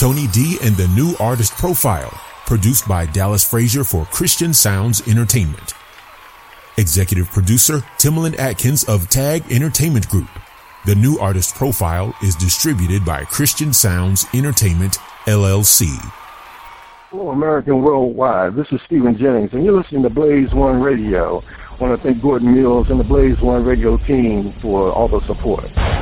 Tony D and the New Artist Profile, produced by Dallas Frazier for Christian Sounds Entertainment. Executive producer Timbaland Atkins of Tag Entertainment Group. The New Artist Profile is distributed by Christian Sounds Entertainment, LLC. Hello, American Worldwide. This is Stephen Jennings, and you're listening to Blaze One Radio. I want to thank Gordon Mills and the Blaze One Radio team for all the support.